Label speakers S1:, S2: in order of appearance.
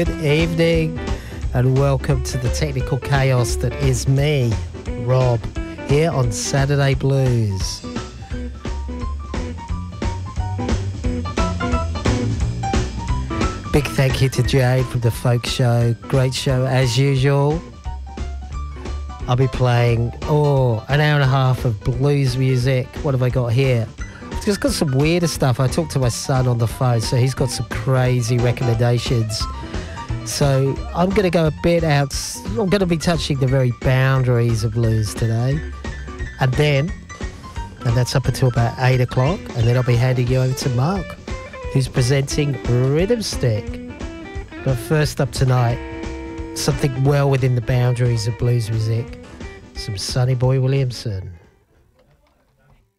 S1: Good evening and welcome to the technical chaos that is me, Rob, here on Saturday Blues. Big thank you to Jade from the Folk Show. Great show as usual. I'll be playing, an hour and a half of blues music. What have I got here? I've just got some weirder stuff. I talked to my son on the phone, so he's got some crazy recommendations. So I'm going to go a bit out. I'm going to be touching the very boundaries of blues today. And that's up until about 8 o'clock. And then I'll be handing you over to Mark, who's presenting Rhythm Stick. But first up tonight, something well within the boundaries of blues music, some Sonny Boy Williamson.